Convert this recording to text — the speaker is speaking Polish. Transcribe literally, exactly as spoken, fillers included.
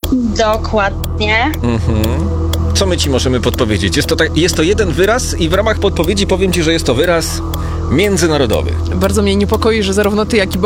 Dokładnie. Mhm. Co my ci możemy podpowiedzieć? Jest to, tak, jest to jeden wyraz i w ramach podpowiedzi powiem ci, że jest to wyraz międzynarodowy. Bardzo mnie niepokoi, że zarówno ty, jak i